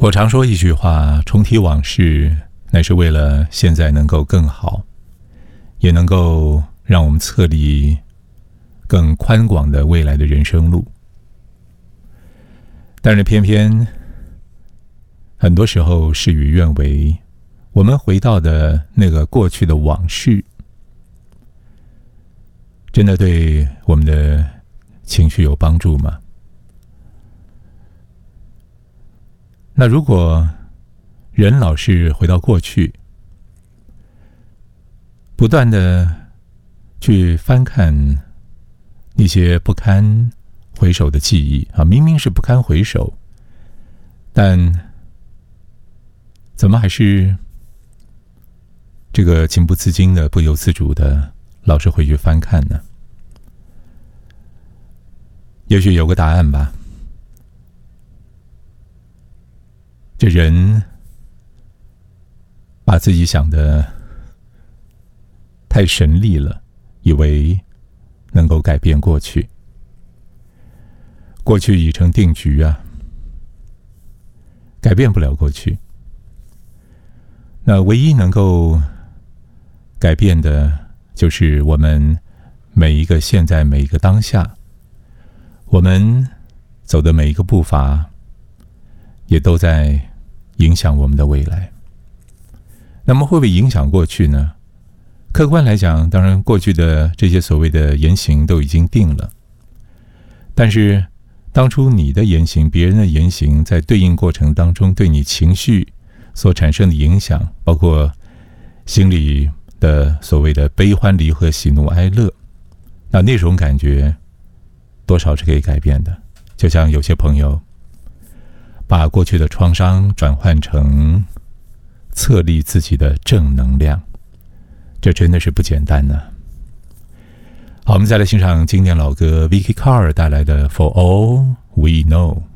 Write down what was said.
我常说一句话，重提往事，乃是为了现在能够更好，也能够让我们策立更宽广的未来的人生路。但是偏偏很多时候事与愿违，我们回到的那个过去的往事，真的对我们的情绪有帮助吗？那如果人老是回到过去，不断的去翻看那些不堪回首的记忆啊，明明是不堪回首，但怎么还是这个情不自禁的、不由自主的老是会去翻看呢？也许有个答案吧。这人把自己想的太神力了，以为能够改变过去。过去已成定局啊，改变不了过去。那唯一能够改变的，就是我们每一个现在，每一个当下，我们走的每一个步伐，也都在影响我们的未来。那么会不会影响过去呢？客观来讲，当然过去的这些所谓的言行都已经定了，但是当初你的言行，别人的言行，在对应过程当中对你情绪所产生的影响，包括心里的所谓的悲欢离合、喜怒哀乐，那种感觉多少是可以改变的。就像有些朋友把过去的创伤转换成策立自己的正能量，这真的是不简单呢。好，我们再来欣赏经典老歌 Vicky Carr 带来的 For All We Know。